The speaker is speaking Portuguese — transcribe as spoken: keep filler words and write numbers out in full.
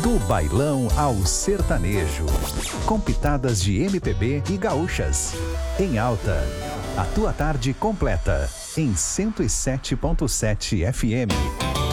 Do bailão ao sertanejo, com pitadas de M P B e gaúchas. Em Alta, a tua tarde completa, em cento e sete ponto sete F M.